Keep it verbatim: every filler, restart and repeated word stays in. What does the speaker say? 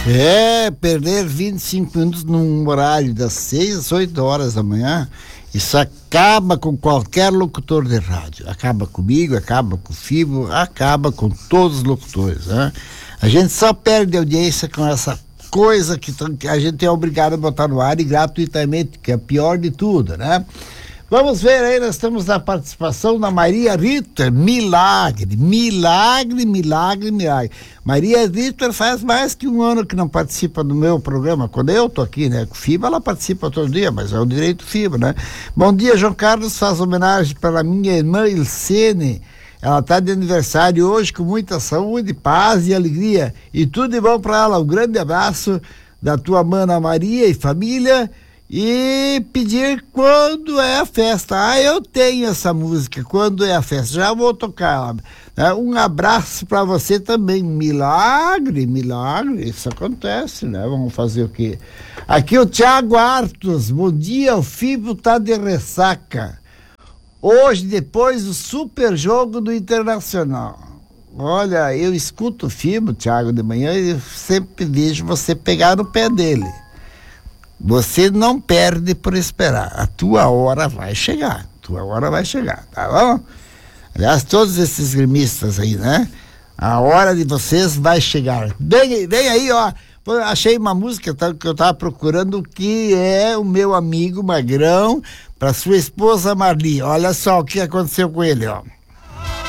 É, perder vinte e cinco minutos num horário das seis às oito horas da manhã, isso acaba com qualquer locutor de rádio. Acaba comigo, acaba com o Fibo, acaba com todos os locutores, né? A gente só perde audiência com essa coisa que a gente é obrigado a botar no ar e gratuitamente, que é pior de tudo, né? Vamos ver aí, nós estamos na participação da Maria Ritter, milagre, milagre, milagre, milagre. Maria Ritter faz mais que um ano que não participa do meu programa, quando eu tô aqui, né? Com o Fiba, ela participa todo dia, mas é o direito Fiba, né? Bom dia, João Carlos, faz homenagem para minha irmã Ilsene. Ela está de aniversário hoje, com muita saúde, paz e alegria, e tudo de bom para ela. Um grande abraço da tua mana Maria e família. E pedir quando é a festa. Ah, eu tenho essa música, quando é a festa, já vou tocar ela. Um abraço para você também. Milagre, milagre, isso acontece, né? Vamos fazer o quê? Aqui o Thiago Artos, bom dia, o Fibo tá de ressaca hoje, depois do super jogo do Internacional. Olha, eu escuto o Fibo, Thiago, de manhã, e eu sempre vejo você pegar no pé dele. Você não perde por esperar. A tua hora vai chegar. A tua hora vai chegar, tá bom? Aliás, todos esses gremistas aí, né? A hora de vocês vai chegar. Vem, vem aí, ó. Achei uma música que eu tava procurando, que é o meu amigo Magrão, para sua esposa Marli. Olha só o que aconteceu com ele, ó.